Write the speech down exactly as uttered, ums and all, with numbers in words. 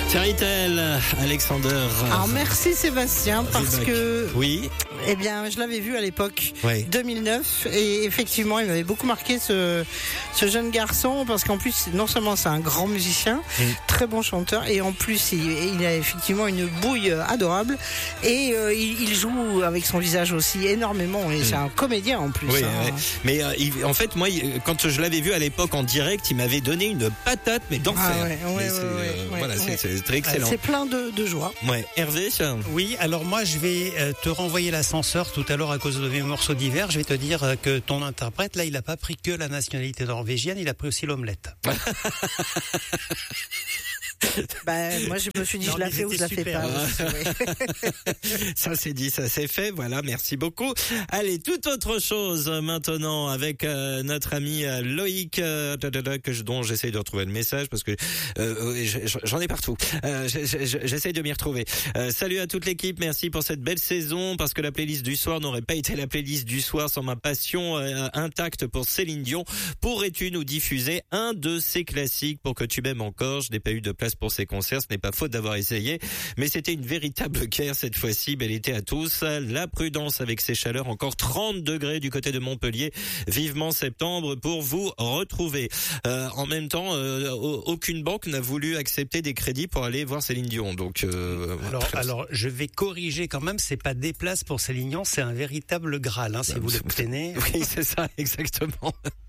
Fairytale, Alexander. Alors merci Sébastien parce Ribac. que Oui. eh bien je l'avais vu à l'époque Ouais. deux mille neuf et effectivement il m'avait beaucoup marqué ce ce jeune garçon parce qu'en plus non seulement c'est un grand musicien, Mm. très bon chanteur et en plus il, il a effectivement une bouille adorable et euh, il, il joue avec son visage aussi énormément et c'est un comédien en plus. Oui, hein. ouais. Mais euh, il- en fait, moi, il- quand je l'avais vu à l'époque en direct, il m'avait donné une patate, mais d'enfer. Ah ouais, ouais, Mais ouais, c'est, ouais, euh, ouais, voilà, ouais. c'est, c'est très excellent. C'est plein de, de joie. Ouais. Hervé, ça Oui, alors moi je vais euh, te renvoyer l'ascenseur tout à l'heure à cause de mes morceaux d'hiver. Je vais te dire euh, que ton interprète, là, il a pas pris que la nationalité norvégienne, il a pris aussi l'omelette. Bah, moi je me suis dit Non, je la mais fais ou je la c'était fais super. pas. aussi, ouais. Ça c'est dit, ça c'est fait. Voilà, merci beaucoup. Allez, toute autre chose euh, maintenant avec euh, notre ami euh, Loïc, euh, da, da, da, que je, dont j'essaye de retrouver le message parce que euh, je- je- j'en ai partout. Euh, je- je- j'essaye de m'y retrouver. Euh, salut à toute l'équipe, merci pour cette belle saison parce que la playlist du soir n'aurait pas été la playlist du soir sans ma passion euh, intacte pour Céline Dion. Pourrais-tu nous diffuser un de ses classiques pour que tu m'aimes encore? Je n'ai pas eu de place pour ces concerts, ce n'est pas faute d'avoir essayé, mais c'était une véritable guerre cette fois-ci. Bel été à tous. La prudence avec ces chaleurs, encore trente degrés du côté de Montpellier. Vivement septembre pour vous retrouver. Euh, en même temps, euh, aucune banque n'a voulu accepter des crédits pour aller voir Céline Dion. Donc, euh, Alors, voilà. alors, je vais corriger quand même, c'est pas des places pour Céline Dion, c'est un véritable Graal, hein, si vous le tenez. Oui, c'est ça, exactement.